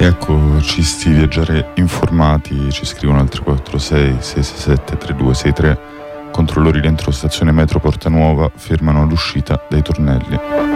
Eccoci, sti viaggiare informati, ci scrivono al 346 667 3263. Controllori dentro stazione metro Porta Nuova fermano all'uscita dai tornelli.